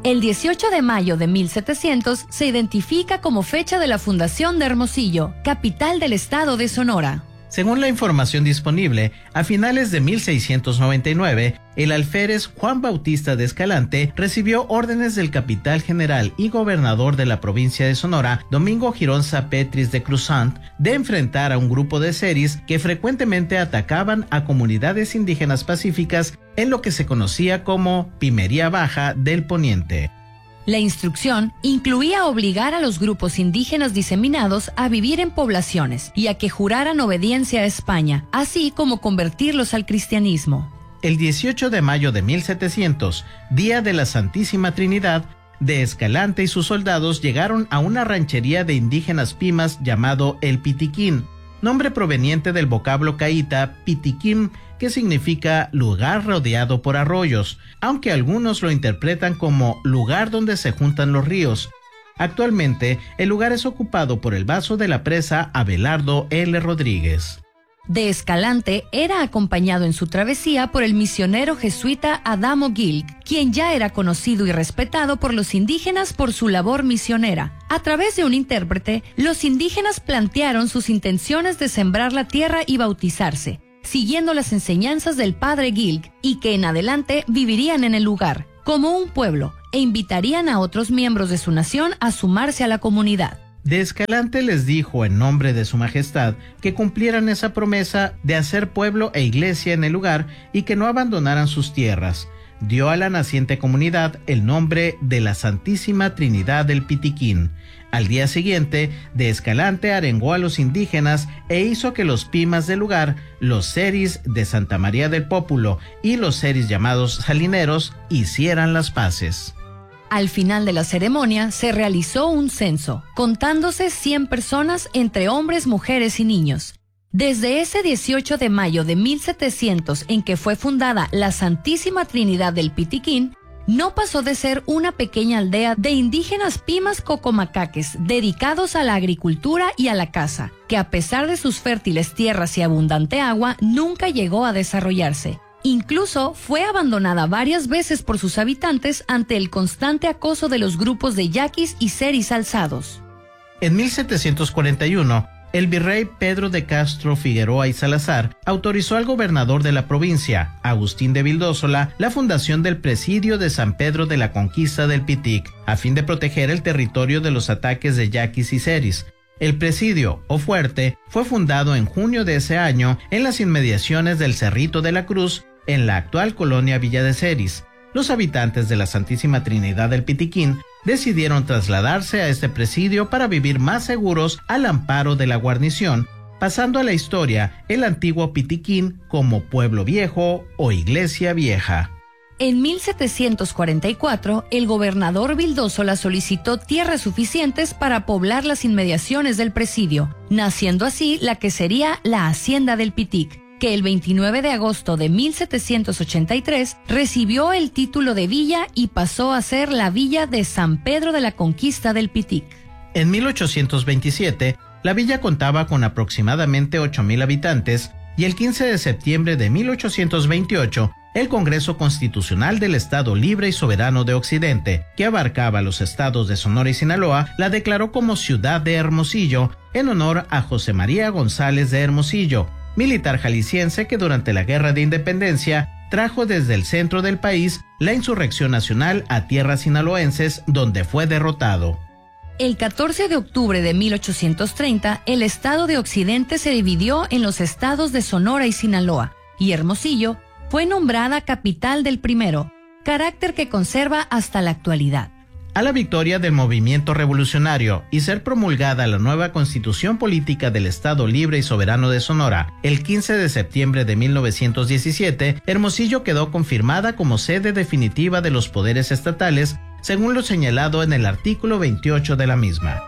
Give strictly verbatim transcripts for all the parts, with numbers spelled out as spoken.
El dieciocho de mayo de mil setecientos se identifica como fecha de la fundación de Hermosillo, capital del estado de Sonora. Según la información disponible, a finales de mil seiscientos noventa y nueve, el alférez Juan Bautista de Escalante recibió órdenes del capitán general y gobernador de la provincia de Sonora, Domingo Girón Zapetris de Cruzant, de enfrentar a un grupo de seris que frecuentemente atacaban a comunidades indígenas pacíficas en lo que se conocía como Pimería Baja del Poniente. La instrucción incluía obligar a los grupos indígenas diseminados a vivir en poblaciones y a que juraran obediencia a España, así como convertirlos al cristianismo. El dieciocho de mayo de mil setecientos, día de la Santísima Trinidad, de Escalante y sus soldados llegaron a una ranchería de indígenas pimas llamado El Pitiquín, nombre proveniente del vocablo caíta pitiquim, que significa lugar rodeado por arroyos, aunque algunos lo interpretan como lugar donde se juntan los ríos. Actualmente, el lugar es ocupado por el vaso de la presa Abelardo L. Rodríguez. De Escalante era acompañado en su travesía por el misionero jesuita Adamo Gilg, quien ya era conocido y respetado por los indígenas por su labor misionera. A través de un intérprete, los indígenas plantearon sus intenciones de sembrar la tierra y bautizarse, siguiendo las enseñanzas del padre Gilg, y que en adelante vivirían en el lugar, como un pueblo, e invitarían a otros miembros de su nación a sumarse a la comunidad. De Escalante les dijo en nombre de su majestad que cumplieran esa promesa de hacer pueblo e iglesia en el lugar y que no abandonaran sus tierras. Dio a la naciente comunidad el nombre de la Santísima Trinidad del Pitiquín. Al día siguiente, De Escalante arengó a los indígenas e hizo que los pimas del lugar, los seris de Santa María del Pópulo y los seris llamados salineros, hicieran las paces. Al final de la ceremonia se realizó un censo, contándose cien personas entre hombres, mujeres y niños. Desde ese dieciocho de mayo de mil setecientos, en que fue fundada la Santísima Trinidad del Pitiquín, no pasó de ser una pequeña aldea de indígenas pimas cocomacaques dedicados a la agricultura y a la caza, que a pesar de sus fértiles tierras y abundante agua, nunca llegó a desarrollarse. Incluso fue abandonada varias veces por sus habitantes ante el constante acoso de los grupos de yaquis y seris alzados. En mil setecientos cuarenta y uno, el virrey Pedro de Castro Figueroa y Salazar autorizó al gobernador de la provincia, Agustín de Vildósola, la fundación del presidio de San Pedro de la Conquista del Pitic, a fin de proteger el territorio de los ataques de yaquis y seris. El presidio, o fuerte, fue fundado en junio de ese año en las inmediaciones del Cerrito de la Cruz, en la actual colonia Villa de Ceris. Los habitantes de la Santísima Trinidad del Pitiquín decidieron trasladarse a este presidio para vivir más seguros al amparo de la guarnición, pasando a la historia el antiguo Pitiquín como Pueblo Viejo o Iglesia Vieja. En mil setecientos cuarenta y cuatro, el gobernador Vildósola solicitó tierras suficientes para poblar las inmediaciones del presidio, naciendo así la que sería la Hacienda del Pitic, que el veintinueve de agosto de mil setecientos ochenta y tres recibió el título de villa y pasó a ser la villa de San Pedro de la Conquista del Pitic. En mil ochocientos veintisiete, la villa contaba con aproximadamente ocho mil habitantes y el quince de septiembre de mil ochocientos veintiocho, el Congreso Constitucional del Estado Libre y Soberano de Occidente, que abarcaba los estados de Sonora y Sinaloa, la declaró como Ciudad de Hermosillo en honor a José María González de Hermosillo, militar jalisciense que durante la Guerra de Independencia trajo desde el centro del país la insurrección nacional a tierras sinaloenses, donde fue derrotado. El catorce de octubre de mil ochocientos treinta, el estado de Occidente se dividió en los estados de Sonora y Sinaloa, y Hermosillo fue nombrada capital del primero, carácter que conserva hasta la actualidad. A la victoria del movimiento revolucionario y ser promulgada la nueva Constitución Política del Estado Libre y Soberano de Sonora, el quince de septiembre de mil novecientos diecisiete, Hermosillo quedó confirmada como sede definitiva de los poderes estatales, según lo señalado en el artículo veintiocho de la misma.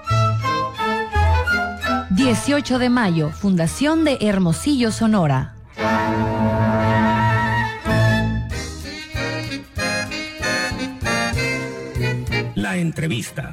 dieciocho de mayo, Fundación de Hermosillo, Sonora. La entrevista.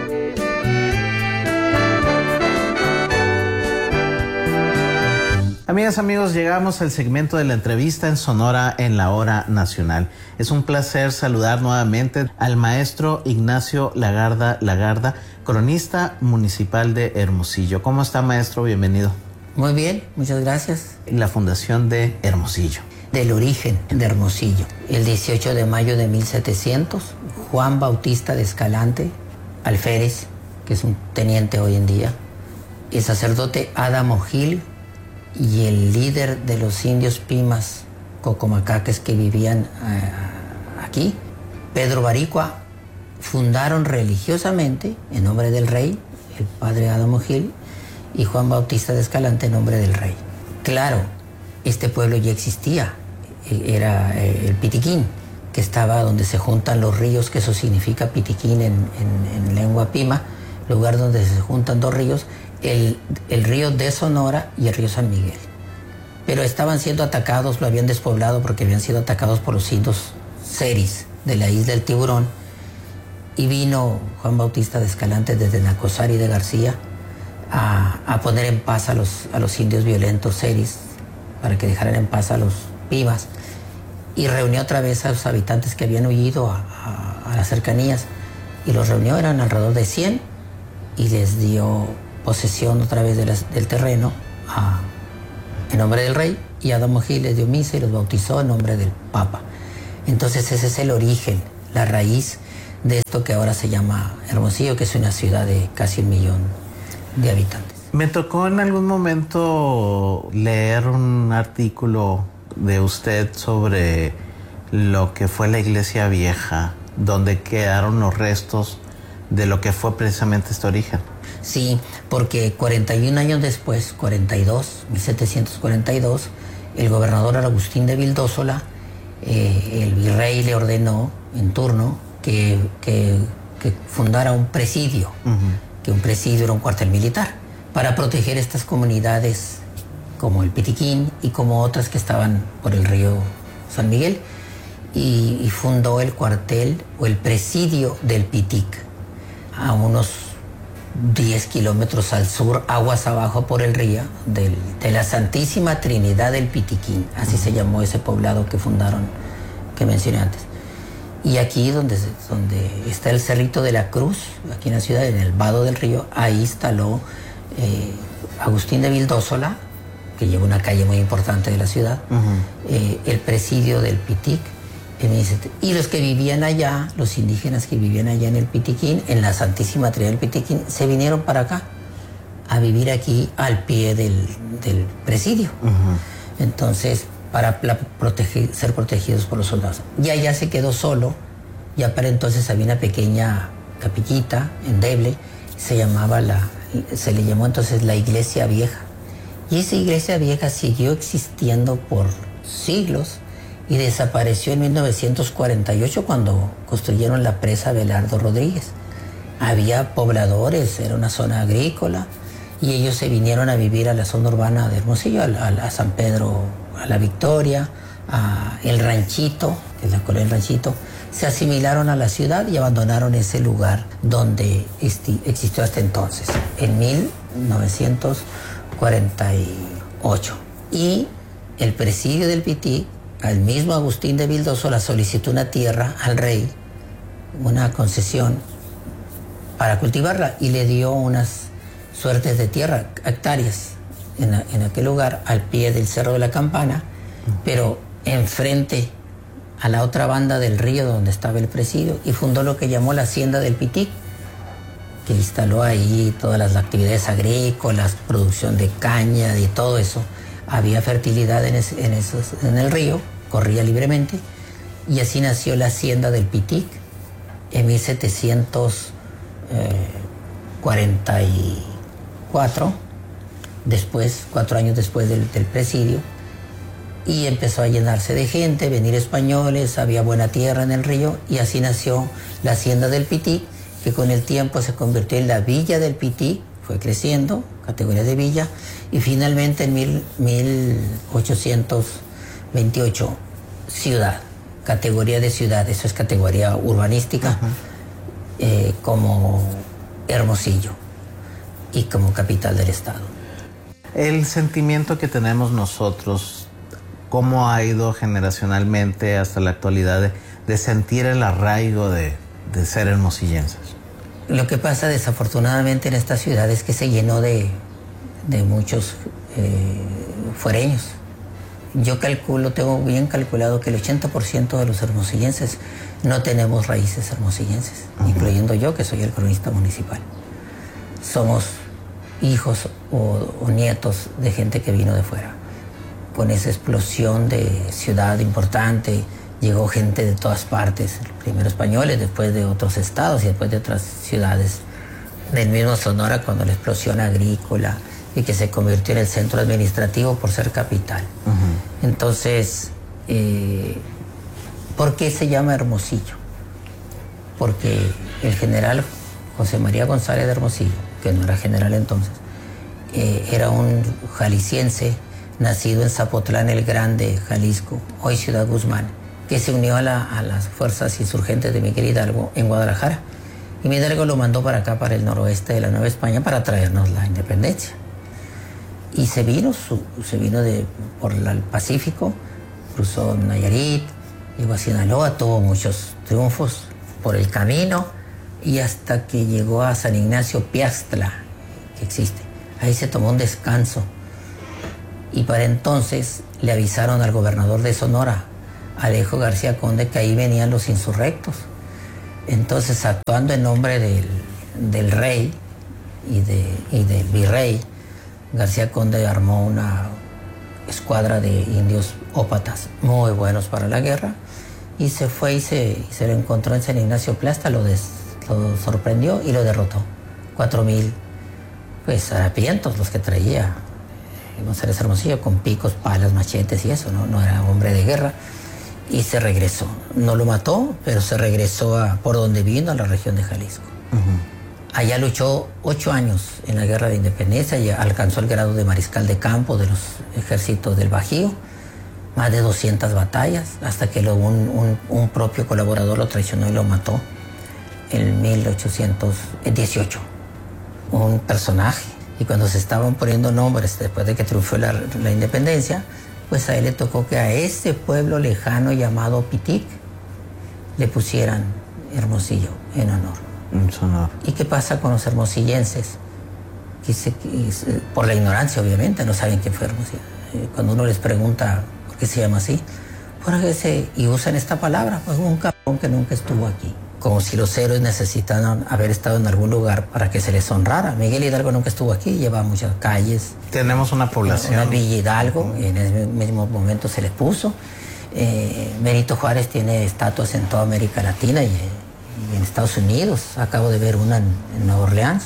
A Amigas, amigos, llegamos al segmento de la entrevista en Sonora en la Hora Nacional. Es un placer saludar nuevamente al maestro Ignacio Lagarda Lagarda, cronista municipal de Hermosillo. ¿Cómo está, maestro? Bienvenido. Muy bien, muchas gracias. La fundación de Hermosillo. Del origen de Hermosillo. El dieciocho de mayo de mil setecientos, Juan Bautista de Escalante Alférez, que es un teniente hoy en día, el sacerdote Adamo Gil y el líder de los indios Pimas Cocomacaques que vivían uh, aquí, Pedro Baricua, fundaron religiosamente en nombre del rey, el padre Adamo Gil, y Juan Bautista de Escalante en nombre del rey. Claro, este pueblo ya existía, era el Pitiquín, que estaba donde se juntan los ríos, que eso significa Pitiquín en, en, en lengua pima, lugar donde se juntan dos ríos, el, el río de Sonora y el río San Miguel. Pero estaban siendo atacados, lo habían despoblado porque habían sido atacados por los indios seris de la isla del Tiburón, y vino Juan Bautista de Escalante desde Nacosari de García a, a poner en paz a los, a los indios violentos seris, para que dejaran en paz a los Pimas, y reunió otra vez a los habitantes que habían huido a, a, a las cercanías, y los reunió, eran alrededor de cien, y les dio posesión otra vez de las, del terreno a, en nombre del rey, y Adamo Gil les dio misa y los bautizó en nombre del Papa. Entonces ese es el origen, la raíz de esto que ahora se llama Hermosillo, que es una ciudad de casi un millón de habitantes. Me tocó en algún momento leer un artículo de usted sobre lo que fue la iglesia vieja, donde quedaron los restos de lo que fue precisamente este origen. Sí, porque cuarenta y un años después, cuarenta y dos, mil setecientos cuarenta y dos, el gobernador Agustín de Vildósola, eh, el virrey le ordenó en turno que, que, que fundara un presidio, uh-huh. que un presidio era un cuartel militar, para proteger estas comunidades como el Pitiquín y como otras que estaban por el río San Miguel, y, y fundó el cuartel o el presidio del Pitic, a unos diez kilómetros al sur, aguas abajo por el río, del, de la Santísima Trinidad del Pitiquín, así uh-huh. se llamó ese poblado que fundaron, que mencioné antes. Y aquí donde, donde está el Cerrito de la Cruz, aquí en la ciudad, en el vado del río, ahí instaló eh, Agustín de Vildósola, que lleva una calle muy importante de la ciudad, uh-huh. eh, el presidio del Pitic. Y los que vivían allá, los indígenas que vivían allá en el Pitiquín, en la Santísima Trinidad del Pitiquín, se vinieron para acá, a vivir aquí al pie del, del presidio. Uh-huh. Entonces, para proteger, ser protegidos por los soldados. Y allá se quedó solo, ya para entonces había una pequeña capillita endeble, se llamaba la, se le llamó entonces la Iglesia Vieja. Y esa Iglesia Vieja siguió existiendo por siglos y desapareció en mil novecientos cuarenta y ocho cuando construyeron la presa Belardo Rodríguez. Había pobladores, era una zona agrícola, y ellos se vinieron a vivir a la zona urbana de Hermosillo, a, a, a San Pedro, a La Victoria, a El Ranchito, que es la colonia del Ranchito. Se asimilaron a la ciudad y abandonaron ese lugar donde esti- existió hasta entonces, en mil novecientos cuarenta y ocho. Y el presidio del Pitic, al mismo Agustín de Vildósola, solicitó una tierra al rey, una concesión para cultivarla, y le dio unas suertes de tierra, hectáreas, en, en aquel lugar, al pie del Cerro de la Campana, pero enfrente a la otra banda del río donde estaba el presidio, y fundó lo que llamó la Hacienda del Pitic, que instaló ahí todas las actividades agrícolas, producción de caña y todo eso. Había fertilidad en, ese, en, esos, en el río, corría libremente, y así nació la Hacienda del Pitic en mil setecientos cuarenta y cuatro, después, cuatro años después del, del presidio, y empezó a llenarse de gente, venir españoles, había buena tierra en el río, y así nació la Hacienda del Pitic, que con el tiempo se convirtió en la Villa del Pitic, fue creciendo, categoría de villa, y finalmente en mil, mil ochocientos veintiocho, ciudad, categoría de ciudad, eso es categoría urbanística, uh-huh. eh, como Hermosillo y como capital del estado. El sentimiento que tenemos nosotros, cómo ha ido generacionalmente hasta la actualidad de, de sentir el arraigo de, de ser hermosillenses. Lo que pasa desafortunadamente en esta ciudad es que se llenó de, de muchos eh, fuereños. Yo calculo, tengo bien calculado que el ochenta por ciento de los hermosillenses no tenemos raíces hermosillenses, uh-huh. incluyendo yo, que soy el cronista municipal. Somos hijos o, o nietos de gente que vino de fuera. Con esa explosión de ciudad importante, llegó gente de todas partes, primero españoles, después de otros estados y después de otras ciudades del mismo Sonora, cuando la explosión agrícola y que se convirtió en el centro administrativo por ser capital. Uh-huh. Entonces, eh, ¿por qué se llama Hermosillo? Porque el general José María González de Hermosillo, que no era general entonces, eh, era un jalisciense nacido en Zapotlán el Grande, Jalisco, hoy Ciudad Guzmán, que se unió a, la, a las fuerzas insurgentes de Miguel Hidalgo en Guadalajara. Y Miguel Hidalgo lo mandó para acá, para el noroeste de la Nueva España, para traernos la independencia. Y se vino, su, se vino de, por el Pacífico, cruzó Nayarit, llegó a Sinaloa, tuvo muchos triunfos por el camino, y hasta que llegó a San Ignacio Piaxtla, que existe. Ahí se tomó un descanso. Y para entonces le avisaron al gobernador de Sonora, Alejo García Conde, que ahí venían los insurrectos. Entonces, actuando en nombre del, del rey y, de, y del virrey, García Conde armó una escuadra de indios ópatas muy buenos para la guerra y se fue y se, y se lo encontró en San Ignacio Piaxtla, lo, des, lo sorprendió y lo derrotó. Cuatro mil pues, harapientos los que traía González Hermosillo, con picos, palas, machetes y eso, no, no era hombre de guerra. Y se regresó. No lo mató, pero se regresó a, por donde vino, a la región de Jalisco. Uh-huh. Allá luchó ocho años en la Guerra de Independencia y alcanzó el grado de mariscal de campo de los ejércitos del Bajío. Más de doscientas batallas, hasta que lo, un, un, un propio colaborador lo traicionó y lo mató en mil ochocientos dieciocho. Un personaje. Y cuando se estaban poniendo nombres, después de que triunfó la, la independencia, pues a él le tocó que a ese pueblo lejano llamado Pitic le pusieran Hermosillo en honor. En su honor. ¿Y qué pasa con los hermosillenses? Que se, que se, por la ignorancia, obviamente, no saben quién fue Hermosillo. Cuando uno les pregunta por qué se llama así, porque se, y usan esta palabra, pues un cabrón que nunca estuvo aquí. Como si los héroes necesitaran haber estado en algún lugar para que se les honrara. Miguel Hidalgo nunca estuvo aquí, lleva muchas calles. Tenemos una población. Una Villa Hidalgo, uh-huh. en ese mismo momento se les puso. Eh, Benito Juárez tiene estatuas en toda América Latina y, y en Estados Unidos. Acabo de ver una en, en Nueva Orleans.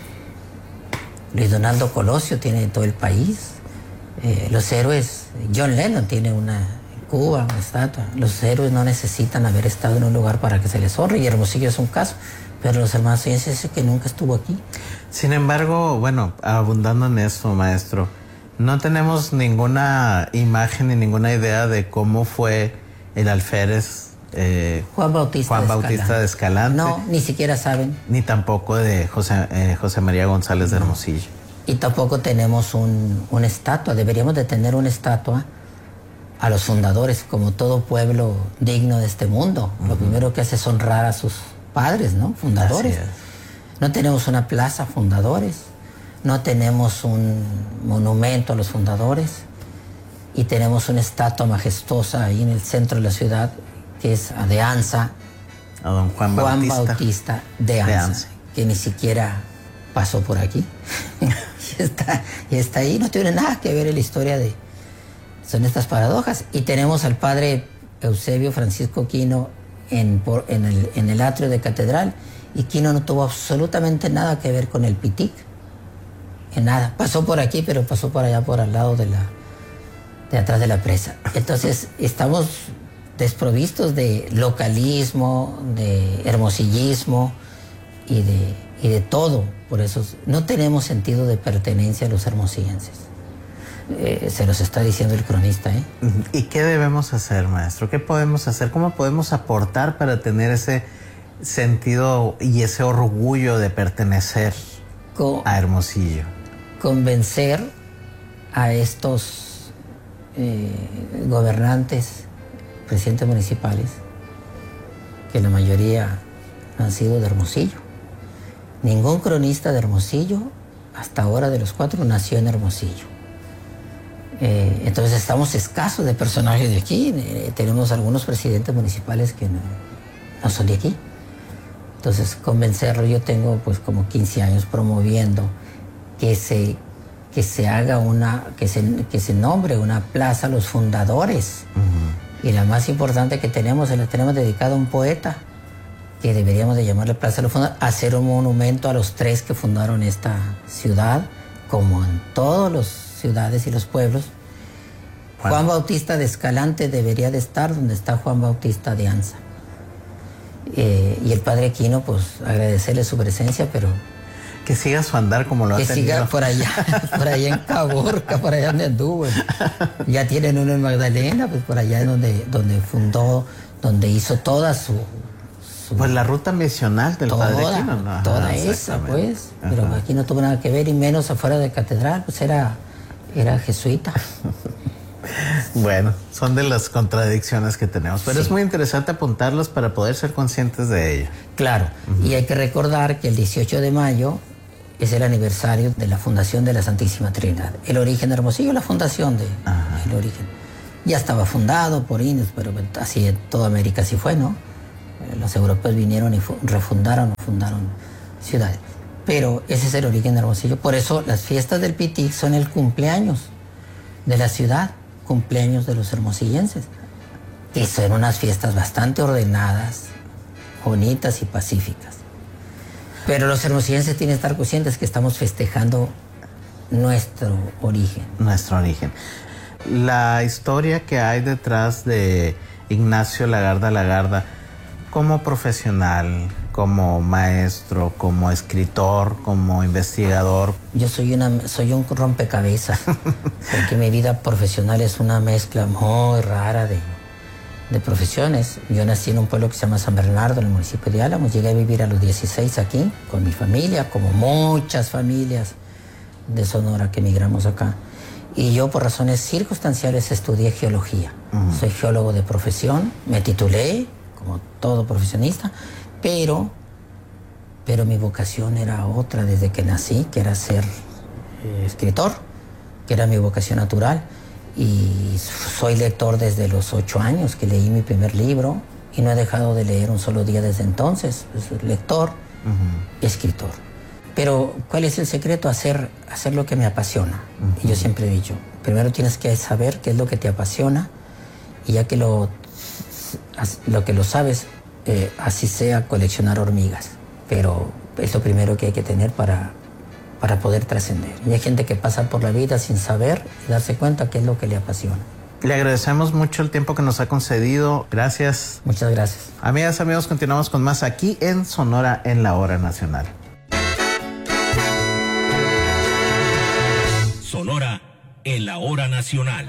Luis Donaldo Colosio tiene en todo el país. Eh, los héroes, John Lennon tiene una... Cuba, una estatua. Los héroes no necesitan haber estado en un lugar para que se les honre, y Hermosillo es un caso, pero los hermosillenses dicen que nunca estuvo aquí. Sin embargo, bueno, abundando en esto, maestro, no tenemos ninguna imagen ni ninguna idea de cómo fue el alférez eh, Juan Bautista, Juan de, Bautista Escalante. de Escalante. No, ni siquiera saben. Ni tampoco de José, eh, José María González de Hermosillo. Y tampoco tenemos un, una estatua. Deberíamos de tener una estatua a los fundadores, como todo pueblo digno de este mundo. Uh-huh. Lo primero que hace es honrar a sus padres, ¿no? Fundadores. No tenemos una plaza fundadores, no tenemos un monumento a los fundadores, y tenemos una estatua majestuosa ahí en el centro de la ciudad, que es de Anza, a don Juan, Juan Bautista, Bautista de Anza, de Anza, que ni siquiera pasó por aquí. y, está, y está ahí, no tiene nada que ver en la historia de... Son estas paradojas. Y tenemos al padre Eusebio Francisco Quino en, por, en, el, en el atrio de catedral, y Quino no tuvo absolutamente nada que ver con el Pitic. En nada. Pasó por aquí, pero pasó por allá, por al lado de la de atrás de la presa. Entonces, estamos desprovistos de localismo, de hermosillismo y de, y de todo. Por eso no tenemos sentido de pertenencia a los hermosillenses. Eh, se los está diciendo el cronista, ¿eh? ¿Y qué debemos hacer, maestro? ¿Qué podemos hacer? ¿Cómo podemos aportar para tener ese sentido y ese orgullo de pertenecer Con, a Hermosillo? Convencer a estos eh, gobernantes, presidentes municipales, que la mayoría han sido de Hermosillo. Ningún cronista de Hermosillo, hasta ahora de los cuatro, nació en Hermosillo. Eh, entonces estamos escasos de personajes de aquí. Eh, tenemos algunos presidentes municipales que no, no son de aquí. Entonces convencerlo, yo tengo pues como quince años promoviendo que se, que se haga una, que se, que se nombre una plaza a los fundadores. Uh-huh. Y la más importante que tenemos, se la tenemos dedicada a un poeta, que deberíamos de llamarle Plaza de los Fundadores, hacer un monumento a los tres que fundaron esta ciudad, como en todas las ciudades y los pueblos. Juan, Juan Bautista de Escalante debería de estar donde está Juan Bautista de Anza. Eh, y el padre Aquino, pues agradecerle su presencia, pero... Que siga su andar como lo ha que tenido. siga por allá, por allá en Caborca, por allá donde anduvo. Ya tienen uno en Magdalena, pues por allá es donde, donde fundó, donde hizo toda su... su pues la ruta misional del toda, padre Aquino, ¿no? Ajá, toda esa, pues. Ajá. Pero aquí no tuvo nada que ver, y menos afuera de catedral, pues era, era jesuita. Bueno, son de las contradicciones que tenemos, pero sí, es muy interesante apuntarlas para poder ser conscientes de ello. Claro, uh-huh. Y hay que recordar que el dieciocho de mayo es el aniversario de la fundación de la Santísima Trinidad. El origen de Hermosillo, la fundación de uh-huh. el origen. Ya estaba fundado por indios, pero así en toda América así fue, ¿no? Los europeos vinieron y refundaron, fundaron ciudades. Pero ese es el origen de Hermosillo. Por eso las fiestas del Pitic son el cumpleaños de la ciudad, cumpleaños de los hermosillenses. Y son unas fiestas bastante ordenadas, bonitas y pacíficas. Pero los hermosillenses tienen que estar conscientes que estamos festejando nuestro origen. Nuestro origen. La historia que hay detrás de Ignacio Lagarda Lagarda, como profesional, como maestro, como escritor, como investigador. Yo soy una soy un rompecabezas, porque mi vida profesional es una mezcla muy rara de, de profesiones. Yo nací en un pueblo que se llama San Bernardo, en el municipio de Álamos. Llegué a vivir a los dieciséis aquí, con mi familia, como muchas familias de Sonora que emigramos acá. Y yo, por razones circunstanciales, estudié geología. Uh-huh. Soy geólogo de profesión, me titulé, como todo profesionista, pero, pero mi vocación era otra desde que nací, que era ser eh, escritor, que era mi vocación natural. Y soy lector desde los ocho años, que leí mi primer libro, y no he dejado de leer un solo día desde entonces. Pues, lector, uh-huh. escritor. Pero, ¿cuál es el secreto? Hacer, hacer lo que me apasiona. Uh-huh. Y yo siempre he dicho, primero tienes que saber qué es lo que te apasiona, y ya que lo, lo, que lo sabes, eh, así sea coleccionar hormigas. Pero es lo primero que hay que tener para, para poder trascender. Y hay gente que pasa por la vida sin saber y darse cuenta qué es lo que le apasiona. Le agradecemos mucho el tiempo que nos ha concedido. Gracias. Muchas gracias. Amigas, amigos, continuamos con más aquí en Sonora en la Hora Nacional. Sonora en la Hora Nacional.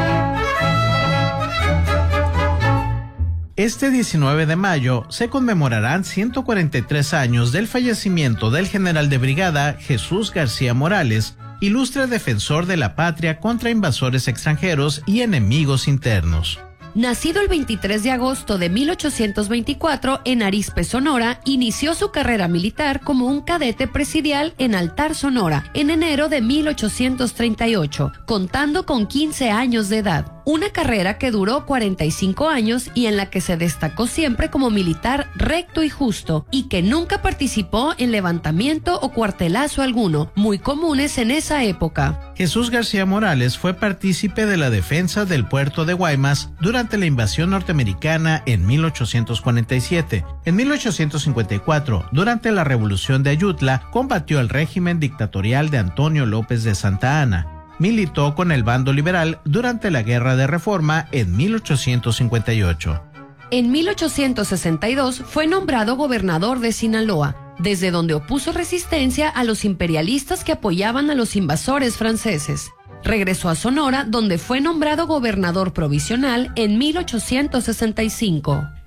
Este diecinueve de mayo se conmemorarán ciento cuarenta y tres años del fallecimiento del general de brigada Jesús García Morales, ilustre defensor de la patria contra invasores extranjeros y enemigos internos. Nacido el veintitrés de agosto de mil ochocientos veinticuatro en Arizpe, Sonora, inició su carrera militar como un cadete presidial en Altar, Sonora, en enero de mil ochocientos treinta y ocho, contando con quince años de edad. Una carrera que duró cuarenta y cinco años y en la que se destacó siempre como militar recto y justo, y que nunca participó en levantamiento o cuartelazo alguno, muy comunes en esa época. Jesús García Morales fue partícipe de la defensa del puerto de Guaymas durante la invasión norteamericana en mil ochocientos cuarenta y siete. En mil ochocientos cincuenta y cuatro, durante la Revolución de Ayutla, combatió el régimen dictatorial de Antonio López de Santa Anna. Militó con el bando liberal durante la Guerra de Reforma en mil ochocientos cincuenta y ocho. En mil ochocientos sesenta y dos fue nombrado gobernador de Sinaloa, desde donde opuso resistencia a los imperialistas que apoyaban a los invasores franceses. Regresó a Sonora, donde fue nombrado gobernador provisional en mil ochocientos sesenta y cinco.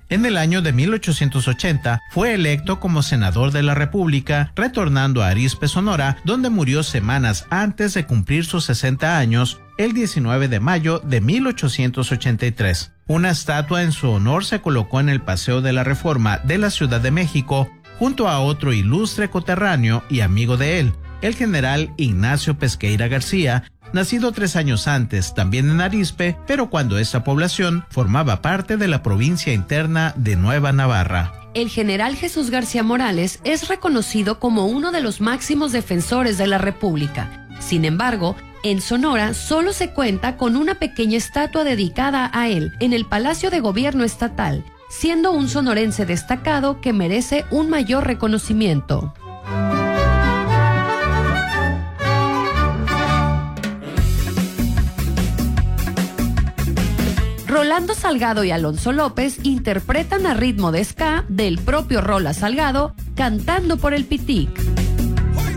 En el año de mil ochocientos ochenta fue electo como senador de la República, retornando a Arizpe, Sonora, donde murió semanas antes de cumplir sus sesenta años, el diecinueve de mayo de mil ochocientos ochenta y tres. Una estatua en su honor se colocó en el Paseo de la Reforma de la Ciudad de México, junto a otro ilustre coterráneo y amigo de él, el general Ignacio Pesqueira García, nacido tres años antes, también en Arizpe, pero cuando esta población formaba parte de la provincia interna de Nueva Navarra. El general Jesús García Morales es reconocido como uno de los máximos defensores de la República. Sin embargo, en Sonora solo se cuenta con una pequeña estatua dedicada a él en el Palacio de Gobierno Estatal, siendo un sonorense destacado que merece un mayor reconocimiento. Rolando Salgado y Alonso López interpretan a ritmo de ska del propio Rola Salgado, Cantando por el Pitic.